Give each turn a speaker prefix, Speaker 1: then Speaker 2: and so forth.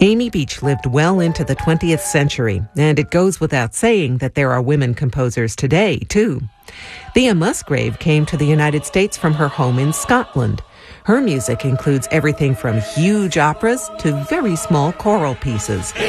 Speaker 1: Amy Beach lived well into the 20th century, and it goes without saying that there are women composers today, too. Thea Musgrave came to the United States from her home in Scotland. Her music includes everything from huge operas to very small choral pieces.